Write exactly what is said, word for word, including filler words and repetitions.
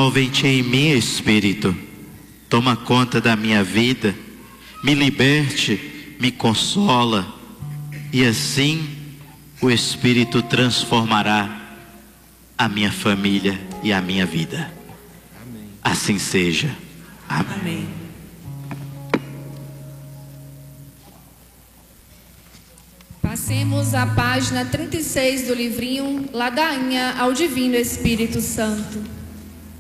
Move-te em mim, Espírito. Toma conta da minha vida. Me liberte, me consola. E assim o Espírito transformará a minha família e a minha vida. Amém. Assim seja. Amém. Amém. Passemos à página trinta e seis do livrinho Ladainha ao Divino Espírito Santo.